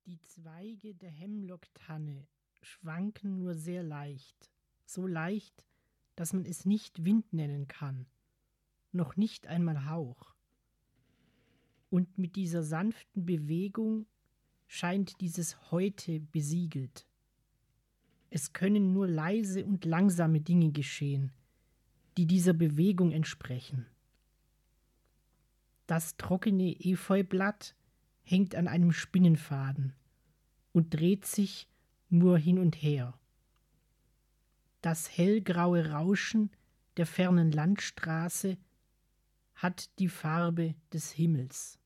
Die Zweige der Hemlocktanne schwanken nur sehr leicht, so leicht, dass man es nicht Wind nennen kann, noch nicht einmal Hauch. Und mit dieser sanften Bewegung scheint dieses Heute besiegelt. Es können nur leise und langsame Dinge geschehen, die dieser Bewegung entsprechen. Das trockene Efeublatt hängt an einem Spinnenfaden und dreht sich nur hin und her. Das hellgraue Rauschen der fernen Landstraße hat die Farbe des Himmels.